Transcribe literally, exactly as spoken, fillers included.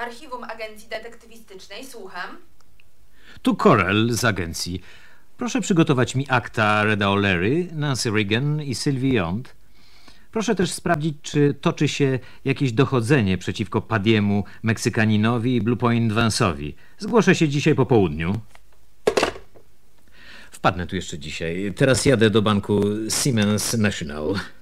archiwum agencji detektywistycznej, słucham. Tu Corel z agencji. Proszę przygotować mi akta Reda O'Leary, Nancy Reagan i Sylvie Yond. Proszę też sprawdzić, czy toczy się jakieś dochodzenie przeciwko Padiemu, Meksykaninowi i Blue Point Vance'owi. Zgłoszę się dzisiaj po południu. Wpadnę tu jeszcze dzisiaj. Teraz jadę do banku Siemens National.